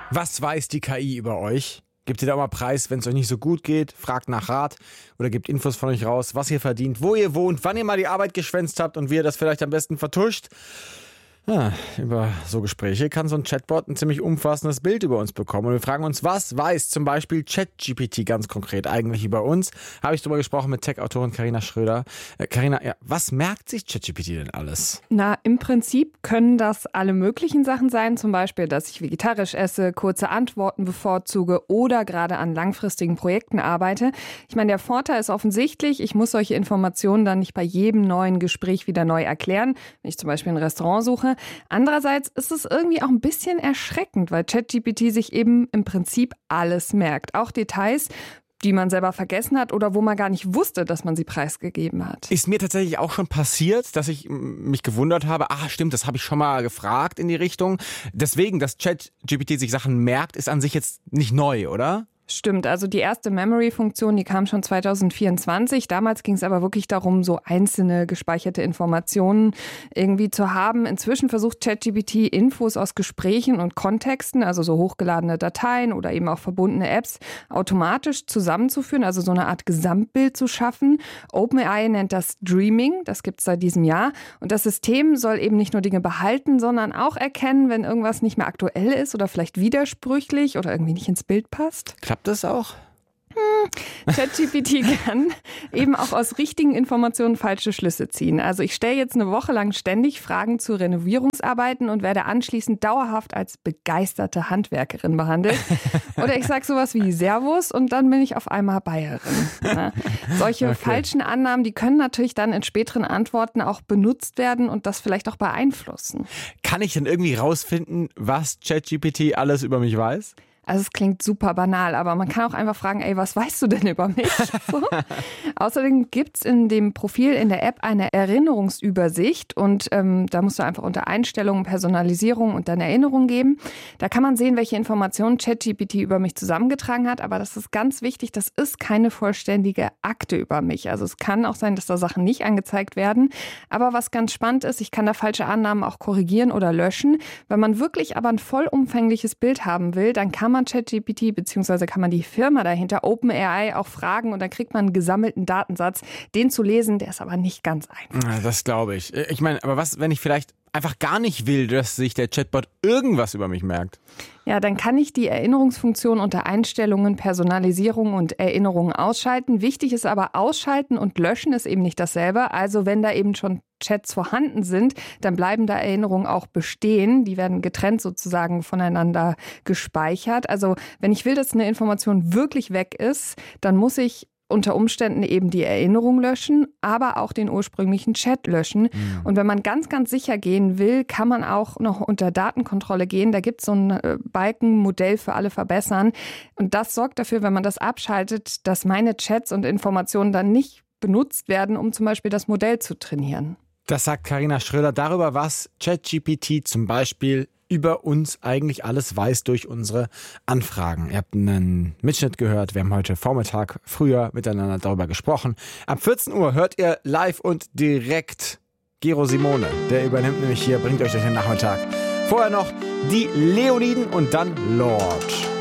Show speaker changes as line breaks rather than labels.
Was weiß die KI über euch? Gebt ihr da mal Preis, wenn es euch nicht so gut geht? Fragt nach Rat oder gebt Infos von euch raus, was ihr verdient, wo ihr wohnt, wann ihr mal die Arbeit geschwänzt habt und wie ihr das vielleicht am besten vertuscht? Ja, über so Gespräche kann so ein Chatbot ein ziemlich umfassendes Bild über uns bekommen. Und wir fragen uns, was weiß zum Beispiel ChatGPT ganz konkret eigentlich über uns? Habe ich darüber gesprochen mit Tech-Autorin Carina Schröder. Carina, ja, was merkt sich ChatGPT denn alles?
Na, im Prinzip können das alle möglichen Sachen sein. Zum Beispiel, dass ich vegetarisch esse, kurze Antworten bevorzuge oder gerade an langfristigen Projekten arbeite. Ich meine, der Vorteil ist offensichtlich, ich muss solche Informationen dann nicht bei jedem neuen Gespräch wieder neu erklären, wenn ich zum Beispiel ein Restaurant suche. Andererseits ist es irgendwie auch ein bisschen erschreckend, weil ChatGPT sich eben im Prinzip alles merkt. Auch Details, die man selber vergessen hat oder wo man gar nicht wusste, dass man sie preisgegeben hat.
Ist mir tatsächlich auch schon passiert, dass ich mich gewundert habe, stimmt, das habe ich schon mal gefragt in die Richtung. Deswegen, dass ChatGPT sich Sachen merkt, ist an sich jetzt nicht neu, oder?
Stimmt, also die erste Memory-Funktion, die kam schon 2024. Damals ging es aber wirklich darum, so einzelne gespeicherte Informationen irgendwie zu haben. Inzwischen versucht ChatGPT Infos aus Gesprächen und Kontexten, also so hochgeladene Dateien oder eben auch verbundene Apps, automatisch zusammenzuführen, also so eine Art Gesamtbild zu schaffen. OpenAI nennt das Dreaming, das gibt es seit diesem Jahr. Und das System soll eben nicht nur Dinge behalten, sondern auch erkennen, wenn irgendwas nicht mehr aktuell ist oder vielleicht widersprüchlich oder irgendwie nicht ins Bild passt.
Klappt das auch?
ChatGPT kann eben auch aus richtigen Informationen falsche Schlüsse ziehen. Also ich stelle jetzt eine Woche lang ständig Fragen zu Renovierungsarbeiten und werde anschließend dauerhaft als begeisterte Handwerkerin behandelt. Oder ich sage sowas wie Servus und dann bin ich auf einmal Bayerin. Ja. Solche falschen Annahmen, die können natürlich dann in späteren Antworten auch benutzt werden und das vielleicht auch beeinflussen.
Kann ich denn irgendwie rausfinden, was ChatGPT alles über mich weiß?
Also es klingt super banal, aber man kann auch einfach fragen, was weißt du denn über mich? So. Außerdem gibt's in dem Profil in der App eine Erinnerungsübersicht und da musst du einfach unter Einstellungen, Personalisierung und dann Erinnerung geben. Da kann man sehen, welche Informationen ChatGPT über mich zusammengetragen hat, aber das ist ganz wichtig, das ist keine vollständige Akte über mich. Also es kann auch sein, dass da Sachen nicht angezeigt werden, aber was ganz spannend ist, ich kann da falsche Annahmen auch korrigieren oder löschen. Wenn man wirklich aber ein vollumfängliches Bild haben will, dann kann man ChatGPT bzw. kann man die Firma dahinter, OpenAI, auch fragen und dann kriegt man einen gesammelten Datensatz. Den zu lesen, der ist aber nicht ganz einfach.
Ja, das glaube ich. Ich meine, aber was, wenn ich vielleicht einfach gar nicht will, dass sich der Chatbot irgendwas über mich merkt?
Ja, dann kann ich die Erinnerungsfunktion unter Einstellungen, Personalisierung und Erinnerungen ausschalten. Wichtig ist aber, ausschalten und löschen ist eben nicht dasselbe. Also wenn da eben schon Chats vorhanden sind, dann bleiben da Erinnerungen auch bestehen. Die werden getrennt sozusagen voneinander gespeichert. Also wenn ich will, dass eine Information wirklich weg ist, dann muss ich unter Umständen eben die Erinnerung löschen, aber auch den ursprünglichen Chat löschen. Mhm. Und wenn man ganz, ganz sicher gehen will, kann man auch noch unter Datenkontrolle gehen. Da gibt es so ein Balkenmodell für alle verbessern. Und das sorgt dafür, wenn man das abschaltet, dass meine Chats und Informationen dann nicht benutzt werden, um zum Beispiel das Modell zu trainieren.
Das sagt Carina Schröder darüber, was ChatGPT zum Beispiel über uns eigentlich alles weiß durch unsere Anfragen. Ihr habt einen Mitschnitt gehört. Wir haben heute Vormittag früher miteinander darüber gesprochen. Ab 14 Uhr hört ihr live und direkt Gero Simone. Der übernimmt nämlich hier, bringt euch durch den Nachmittag. Vorher noch die Leoniden und dann Lord.